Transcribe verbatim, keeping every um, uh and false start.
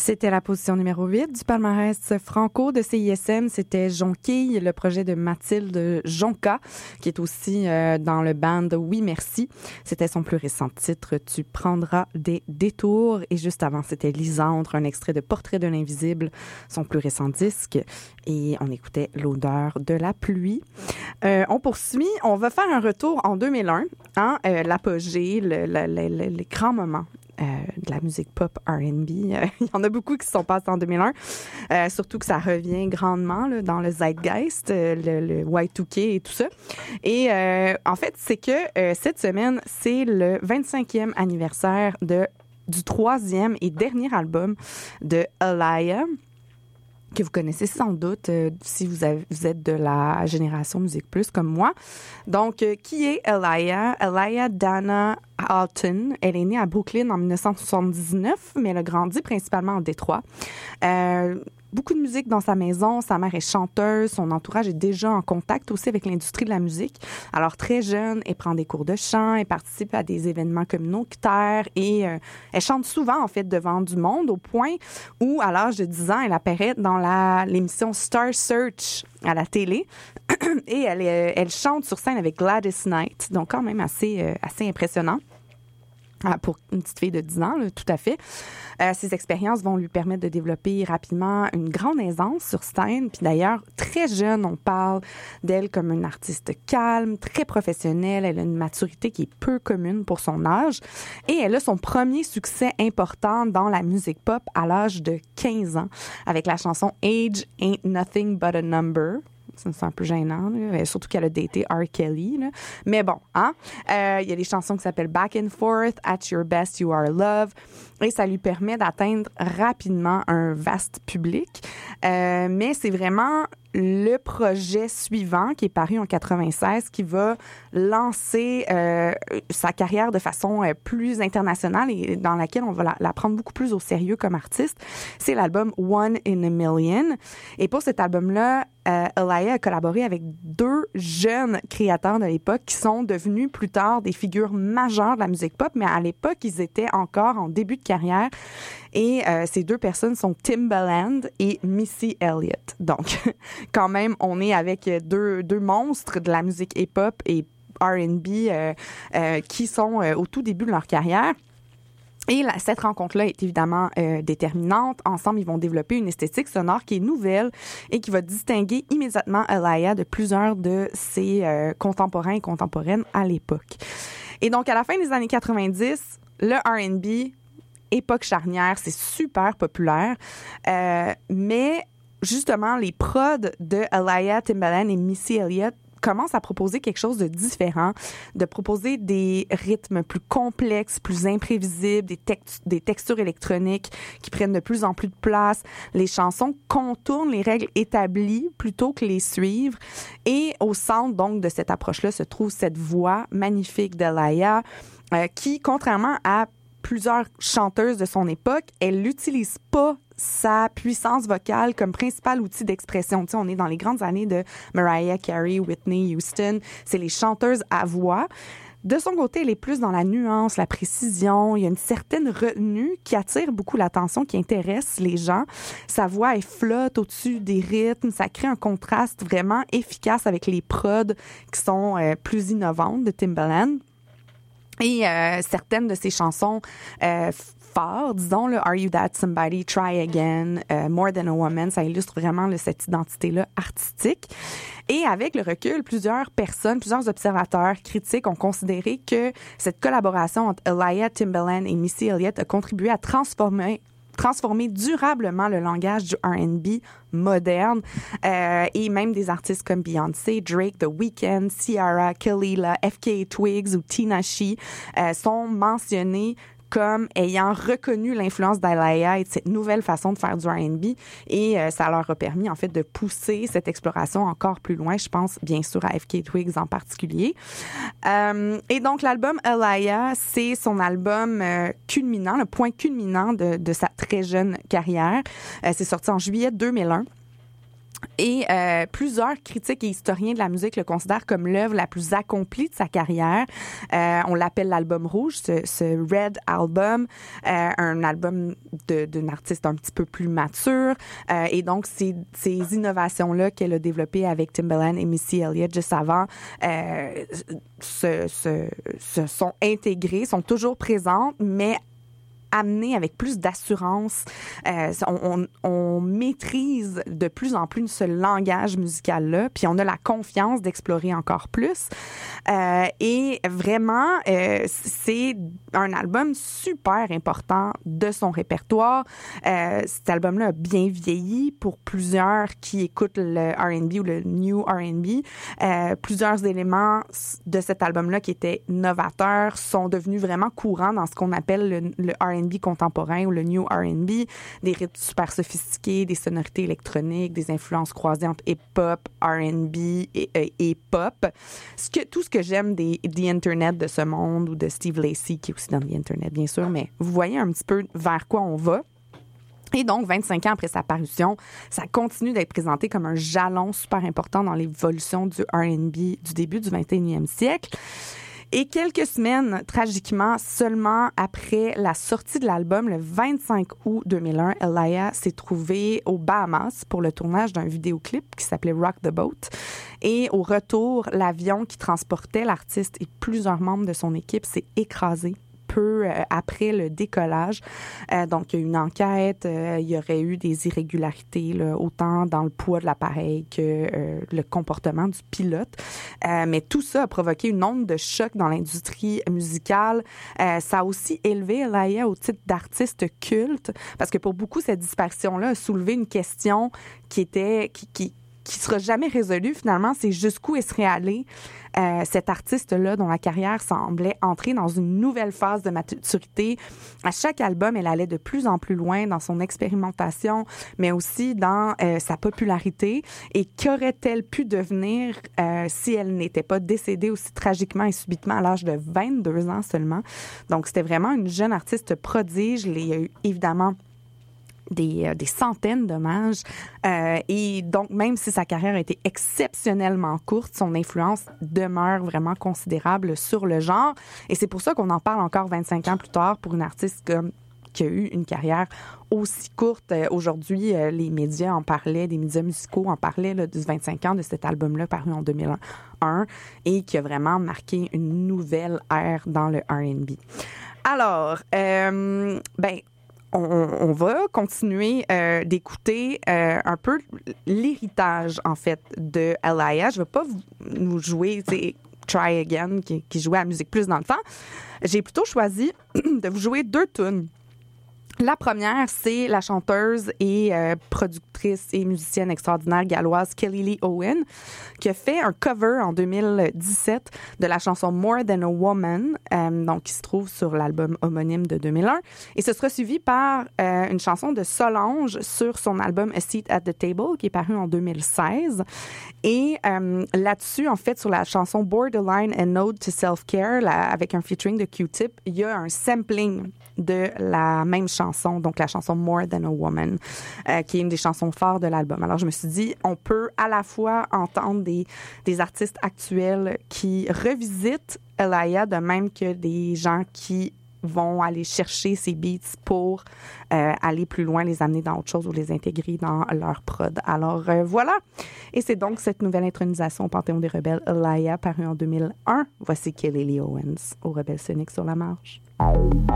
C'était la position numéro huit du palmarès franco de C I S M. C'était Jonquille, le projet de Mathilde Jonca, qui est aussi euh, dans le band Oui Merci. C'était son plus récent titre, Tu prendras des détours. Et juste avant, c'était Lisandre, un extrait de Portrait de l'invisible, son plus récent disque. Et on écoutait L'odeur de la pluie. Euh, on poursuit. On va faire un retour en deux mille un, hein, euh, l'apogée, le, le, le, le, les grands moments Euh, de la musique pop R and B. Euh, il y en a beaucoup qui se sont passés en deux mille un, euh, surtout que ça revient grandement là, dans le zeitgeist, euh, le, le Y deux K et tout ça. Et euh, en fait, c'est que euh, cette semaine, c'est le vingt-cinquième anniversaire de, du troisième et dernier album de Alaïa, que vous connaissez sans doute euh, si vous, avez, vous êtes de la génération Musique Plus comme moi. Donc, euh, qui est Alaïa? Alaïa Dana Alton. Elle est née à Brooklyn en dix-neuf cent soixante-dix-neuf, mais elle a grandi principalement en Détroit. Euh, beaucoup de musique dans sa maison. Sa mère est chanteuse. Son entourage est déjà en contact aussi avec l'industrie de la musique. Alors, très jeune, elle prend des cours de chant, elle participe à des événements communautaires et euh, elle chante souvent, en fait, devant du monde, au point où, à l'âge de dix ans, elle apparaît dans la, l'émission Star Search à la télé et elle, elle chante sur scène avec Gladys Knight, donc quand même assez, euh, assez impressionnant. Ah, pour une petite fille de dix ans, là, tout à fait. Euh, ces expériences vont lui permettre de développer rapidement une grande aisance sur scène. Puis d'ailleurs, très jeune, on parle d'elle comme une artiste calme, très professionnelle. Elle a une maturité qui est peu commune pour son âge. Et elle a son premier succès important dans la musique pop à l'âge de quinze ans avec la chanson Age Ain't Nothing But a Number. C'est un peu gênant, là. Surtout qu'elle a daté R. Kelly. Là. Mais bon, hein? Euh, il y a des chansons qui s'appellent Back and Forth, At Your Best, You Are Love. Et ça lui permet d'atteindre rapidement un vaste public. Euh, mais c'est vraiment le projet suivant, qui est paru en quatre-vingt-seize, qui va lancer euh, sa carrière de façon euh, plus internationale et dans laquelle on va la, la prendre beaucoup plus au sérieux comme artiste. C'est l'album One in a Million. Et pour cet album-là, euh, Alaïa a collaboré avec deux jeunes créateurs de l'époque qui sont devenus plus tard des figures majeures de la musique pop, mais à l'époque, ils étaient encore en début de carrière. Et euh, ces deux personnes sont Timbaland et Missy Elliott. Donc, quand même, on est avec deux, deux monstres de la musique hip-hop et R and B euh, euh, qui sont euh, au tout début de leur carrière. Et la, cette rencontre-là est évidemment euh, déterminante. Ensemble, ils vont développer une esthétique sonore qui est nouvelle et qui va distinguer immédiatement Alaïa de plusieurs de ses euh, contemporains et contemporaines à l'époque. Et donc, à la fin des années quatre-vingt-dix, le R and B, époque charnière, c'est super populaire. Euh, mais justement, les prods de Alaïa, Timbaland et Missy Elliott commence à proposer quelque chose de différent, de proposer des rythmes plus complexes, plus imprévisibles, des, tex- des textures électroniques qui prennent de plus en plus de place. Les chansons contournent les règles établies plutôt que les suivre. Et au centre, donc, de cette approche-là se trouve cette voix magnifique d'Alaïa euh, qui, contrairement à plusieurs chanteuses de son époque, elle n'utilise pas sa puissance vocale comme principal outil d'expression. Tu sais, on est dans les grandes années de Mariah Carey, Whitney Houston. C'est les chanteuses à voix. De son côté, elle est plus dans la nuance, la précision. Il y a une certaine retenue qui attire beaucoup l'attention, qui intéresse les gens. Sa voix, elle flotte au-dessus des rythmes. Ça crée un contraste vraiment efficace avec les prods qui sont euh, plus innovantes de Timbaland. Et euh, certaines de ses chansons euh, fortes, disons, là, Are You That Somebody, Try Again, uh, More Than a Woman, ça illustre vraiment là, cette identité-là artistique. Et avec le recul, plusieurs personnes, plusieurs observateurs critiques ont considéré que cette collaboration entre Alaïa, Timbaland et Missy Elliott a contribué à transformer transformer durablement le langage du R and B moderne euh, et même des artistes comme Beyoncé, Drake, The Weeknd, Ciara, Kalila, F K Twigs ou Tinashe euh, sont mentionnés comme ayant reconnu l'influence d'Alaïa et de cette nouvelle façon de faire du R and B. Et euh, ça leur a permis, en fait, de pousser cette exploration encore plus loin. Je pense, bien sûr, à F K Twigs en particulier. Euh, et donc, l'album Alaïa, c'est son album euh, culminant, le point culminant de, de sa très jeune carrière. Euh, c'est sorti en juillet deux mille un. Et euh, plusieurs critiques et historiens de la musique le considèrent comme l'œuvre la plus accomplie de sa carrière. Euh, on l'appelle l'album rouge, ce, ce Red Album, euh, un album de, d'une artiste un petit peu plus mature. Euh, et donc, ces, ces innovations-là qu'elle a développées avec Timbaland et Missy Elliott juste avant euh, se, se, se sont intégrées, sont toujours présentes, mais amené avec plus d'assurance. Euh, on, on, on maîtrise de plus en plus ce langage musical-là, puis on a la confiance d'explorer encore plus. Euh, et vraiment, euh, c'est un album super important de son répertoire. Euh, cet album-là a bien vieilli pour plusieurs qui écoutent le R and B ou le New R and B. Euh, plusieurs éléments de cet album-là qui étaient novateurs sont devenus vraiment courants dans ce qu'on appelle le, le R and B contemporain ou le New R and B, des rythmes super sophistiqués, des sonorités électroniques, des influences croisées entre hip-hop, R and B et, et, et pop. Ce que, tout ce que j'aime des The Internet de ce monde ou de Steve Lacy, qui est aussi dans The Internet, bien sûr, mais vous voyez un petit peu vers quoi on va. Et donc, vingt-cinq ans après sa parution, ça continue d'être présenté comme un jalon super important dans l'évolution du R and B du début du vingt et unième siècle. Et quelques semaines, tragiquement, seulement après la sortie de l'album, le vingt-cinq août deux mille un, Aaliyah s'est trouvée aux Bahamas pour le tournage d'un vidéoclip qui s'appelait Rock the Boat. Et au retour, l'avion qui transportait l'artiste et plusieurs membres de son équipe s'est écrasé peu euh, après le décollage. Euh, donc, il y a eu une enquête. Euh, il y aurait eu des irrégularités, là, autant dans le poids de l'appareil que euh, le comportement du pilote. Euh, mais tout ça a provoqué une onde de choc dans l'industrie musicale. Euh, ça a aussi élevé Aaliyah au titre d'artiste culte, parce que pour beaucoup, cette disparition-là a soulevé une question qui était... qui, qui qui sera jamais résolue, finalement, c'est jusqu'où elle serait allée, euh, cette artiste-là, dont la carrière semblait entrer dans une nouvelle phase de maturité. À chaque album, elle allait de plus en plus loin dans son expérimentation, mais aussi dans euh, sa popularité. Et qu'aurait-elle pu devenir euh, si elle n'était pas décédée aussi tragiquement et subitement à l'âge de vingt-deux ans seulement? Donc, c'était vraiment une jeune artiste prodige. Il y a eu, évidemment, Des, euh, des centaines d'hommages. Euh, et donc, même si sa carrière a été exceptionnellement courte, son influence demeure vraiment considérable sur le genre. Et c'est pour ça qu'on en parle encore vingt-cinq ans plus tard pour une artiste comme qui a eu une carrière aussi courte. Euh, aujourd'hui, euh, les médias en parlaient, des médias musicaux en parlaient là, du vingt-cinq ans de cet album-là paru en deux mille un et qui a vraiment marqué une nouvelle ère dans le R and B. Alors, euh, ben, On, on va continuer euh, d'écouter euh, un peu l'héritage, en fait, de Aaliyah. Je ne vais pas vous, nous jouer, tu sais, Try Again, qui, qui jouait à Musique Plus dans le temps. J'ai plutôt choisi de vous jouer deux tunes. La première, c'est la chanteuse et euh, productrice et musicienne extraordinaire galloise Kelly Lee Owen, qui a fait un cover en deux mille dix-sept de la chanson More Than a Woman, euh, donc qui se trouve sur l'album homonyme de deux mille un. Et ce sera suivi par euh, une chanson de Solange sur son album A Seat at the Table, qui est paru en deux mille seize. Et euh, là-dessus, en fait, sur la chanson Borderline and Ode to Self-Care, la, avec un featuring de Q-Tip, il y a un sampling de la même chanson, donc la chanson More Than a Woman, euh, qui est une des chansons fortes de l'album. Alors, je me suis dit, on peut à la fois entendre des, des artistes actuels qui revisitent Aaliyah, de même que des gens qui vont aller chercher ces beats pour euh, aller plus loin, les amener dans autre chose ou les intégrer dans leur prod. Alors, euh, voilà. Et c'est donc cette nouvelle intronisation au Panthéon des Rebelles, Aaliyah, parue en deux mille un. Voici Kelly Lee Owens au Rebelle Sonic sur la marche.